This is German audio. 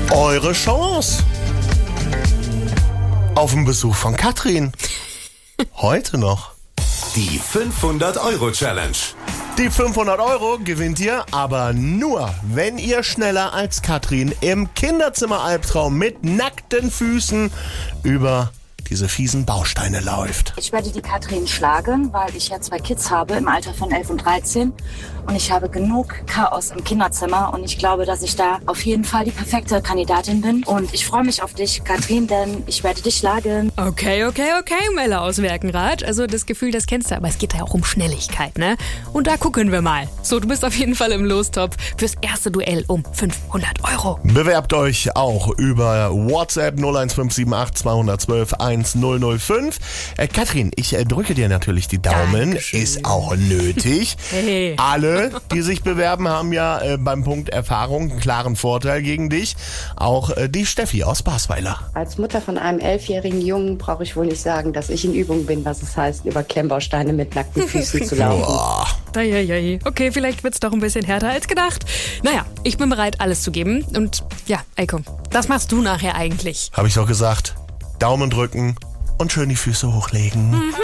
Eure Chance auf den Besuch von Katrin. Heute noch. Die 500-Euro-Challenge. Die 500 Euro gewinnt ihr, aber nur, wenn ihr schneller als Katrin im Kinderzimmer-Albtraum mit nackten Füßen über diese fiesen Bausteine läuft. Ich werde die Katrin schlagen, weil ich ja 2 Kids habe im Alter von 11 und 13. Und ich habe genug Chaos im Kinderzimmer. Und ich glaube, dass ich da auf jeden Fall die perfekte Kandidatin bin. Und ich freue mich auf dich, Katrin, denn ich werde dich schlagen. Okay, Mella aus Werkenrath. Also das Gefühl, das kennst du, aber es geht ja auch um Schnelligkeit, ne? Und da gucken wir mal. So, du bist auf jeden Fall im Lostopf fürs erste Duell um 500 Euro. Bewerbt euch auch über WhatsApp 01578 212 1005. Katrin, ich drücke dir natürlich die Daumen. Dankeschön. Ist auch nötig. Hey. Alle, die sich bewerben, haben ja beim Punkt Erfahrung einen klaren Vorteil gegen dich. Auch die Steffi aus Basweiler. Als Mutter von einem 11-jährigen Jungen brauche ich wohl nicht sagen, dass ich in Übung bin, was es heißt, über Klemmbausteine mit nackten Füßen zu laufen. Boah. Okay, vielleicht wird's doch ein bisschen härter als gedacht. Naja, ich bin bereit, alles zu geben. Und ja, Eiko, was machst du nachher eigentlich? Hab ich doch gesagt. Daumen drücken und schön die Füße hochlegen.